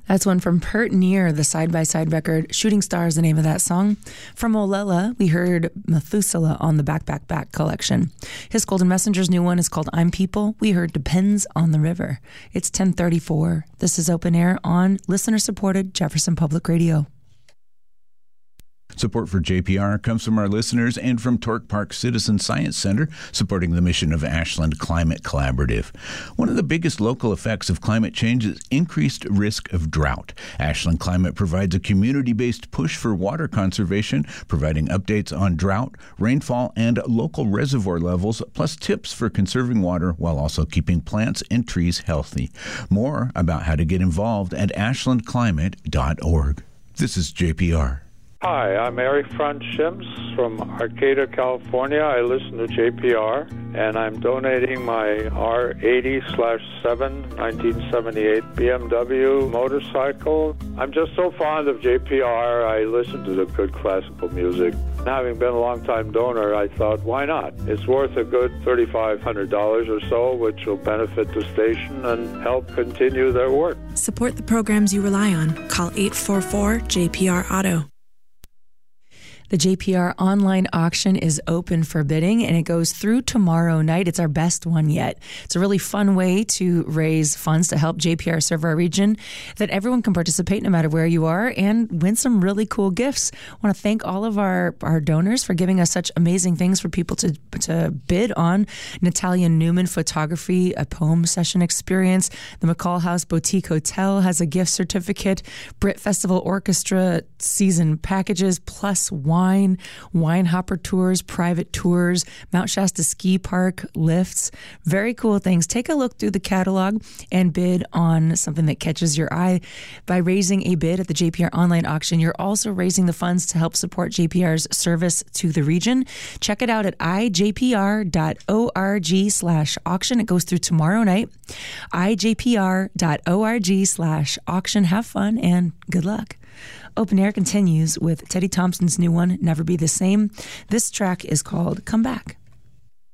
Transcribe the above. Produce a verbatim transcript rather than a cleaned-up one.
That's one from Pert Near, the side-by-side record. Shooting Star is the name of that song. From Olela, we heard Methuselah on the Back, Back, Back collection. His Golden Messenger's new one is called I'm People. We heard Depends on the River. It's ten thirty-four. This is Open Air on listener-supported Jefferson Public Radio. Support for J P R comes from our listeners and from Torque Park Citizen Science Center, supporting the mission of Ashland Climate Collaborative. One of the biggest local effects of climate change is increased risk of drought. Ashland Climate provides a community-based push for water conservation, providing updates on drought, rainfall, and local reservoir levels, plus tips for conserving water while also keeping plants and trees healthy. More about how to get involved at ashland climate dot org. This is J P R. Hi, I'm Eric Franz Schims from Arcata, California. I listen to J P R, and I'm donating my R eighty slash seven nineteen seventy-eight B M W motorcycle. I'm just so fond of J P R. I listen to the good classical music. And having been a long-time donor, I thought, why not? It's worth a good three thousand five hundred dollars or so, which will benefit the station and help continue their work. Support the programs you rely on. Call eight four four J P R Auto. The J P R online auction is open for bidding, and it goes through tomorrow night. It's our best one yet. It's a really fun way to raise funds to help J P R serve our region, that everyone can participate no matter where you are and win some really cool gifts. I want to thank all of our, our donors for giving us such amazing things for people to, to bid on. Natalia Newman Photography, a poem session experience. The McCall House Boutique Hotel has a gift certificate. Brit Festival Orchestra season packages plus wine. Wine, wine hopper tours, private tours, Mount Shasta Ski Park, lifts, very cool things. Take a look through the catalog and bid on something that catches your eye. By raising a bid at the J P R online auction, you're also raising the funds to help support J P R's service to the region. Check it out at i j p r dot org slash auction. It goes through tomorrow night. i j p r dot org slash auction. Have fun and good luck. Open Air continues with Teddy Thompson's new one, Never Be the Same. This track is called Come Back.